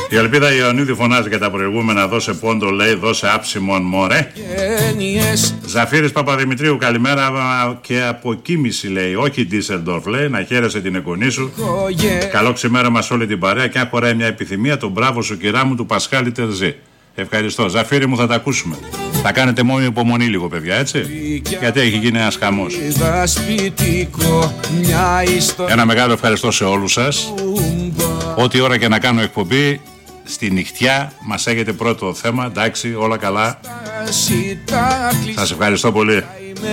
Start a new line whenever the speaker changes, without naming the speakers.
Η Ελπίδα Ιωαννίδη φωνάζει και τα προηγούμενα. Δώσε πόντο, λέει, δώσε άψιμον, μωρέ. Ζαφύρης Παπαδημητρίου, καλημέρα και από Κίμηση, λέει. Όχι Ντίσελντορφ, λέει. Να χαίρεσαι την εγγονή σου. Καλό ξημέρωμα σε όλη την παρέα. Και αν χωράει μια επιθυμία, τον μπράβο σου, κυρά μου, του Πασχάλη Τερζή. Ευχαριστώ. Ζαφύρη μου, θα τα ακούσουμε. Θα κάνετε μόνο υπομονή λίγο, παιδιά, έτσι. Γιατί έχει γίνει ένας χαμός. Ένα μεγάλο ευχαριστώ σε όλους σας. Ό,τι ώρα και να κάνω εκπομπή, στη νυχτιά μας έχετε πρώτο θέμα. Εντάξει, όλα καλά. Σας ευχαριστώ πολύ.